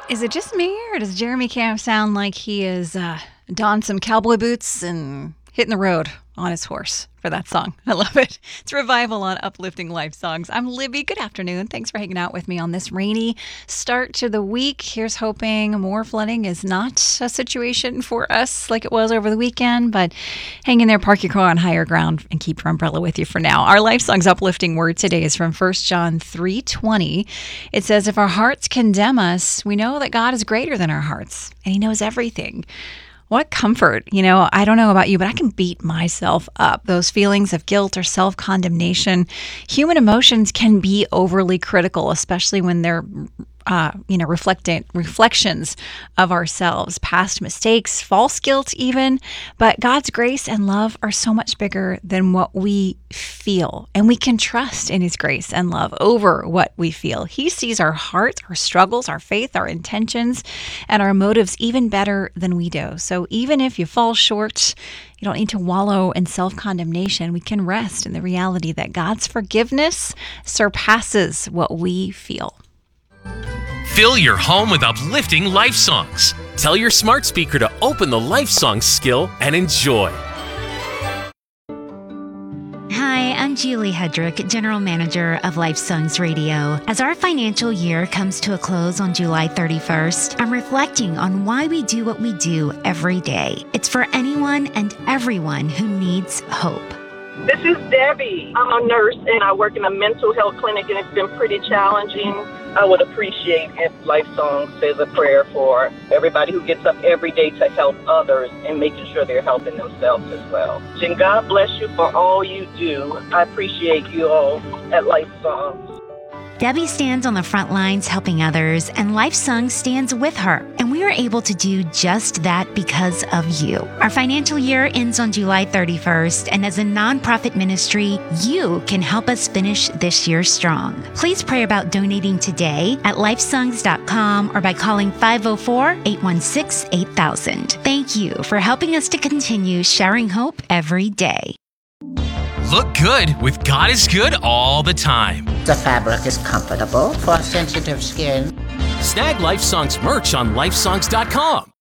Is it just me, or does Jeremy Camp sound like he is donned some cowboy boots and hitting the road on his horse for that song? I love it. It's Revival on Uplifting Life Songs. I'm Libby. Good afternoon. Thanks for hanging out with me on this rainy start to the week. Here's hoping more flooding is not a situation for us like it was over the weekend, but hang in there, park your car on higher ground, and keep your umbrella with you for now. Our Life Songs uplifting word today is from 1 John 3:20. It says, if our hearts condemn us, we know that God is greater than our hearts, and He knows everything. What comfort. I don't know about you, but I can beat myself up. Those feelings of guilt or self-condemnation, human emotions can be overly critical, especially when they're reflections of ourselves, past mistakes, false guilt even. But God's grace and love are so much bigger than what we feel. And we can trust in His grace and love over what we feel. He sees our heart, our struggles, our faith, our intentions, and our motives even better than we do. So even if you fall short, you don't need to wallow in self-condemnation. We can rest in the reality that God's forgiveness surpasses what we feel. Fill your home with uplifting life songs. Tell your smart speaker to open the life songs skill and enjoy. Hi, I'm Julie Hedrick, General Manager of Life Songs Radio. As our financial year comes to a close on July 31st, I'm reflecting on why we do what we do every day. It's for anyone and everyone who needs hope. This is Debbie. I'm a nurse and I work in a mental health clinic, and it's been pretty challenging. I would appreciate if Life Song says a prayer for everybody who gets up every day to help others and making sure they're helping themselves as well. And God bless you for all you do. I appreciate you all at Life Songs. Debbie stands on the front lines helping others, and Life Song stands with her. And we are able to do just that because of you. Our financial year ends on July 31st, and as a nonprofit ministry, you can help us finish this year strong. Please pray about donating today at lifesongs.com or by calling 504-816-8000. Thank you for helping us to continue sharing hope every day. Look good with God is Good all the time. The fabric is comfortable for sensitive skin. Snag Life Songs merch on lifesongs.com.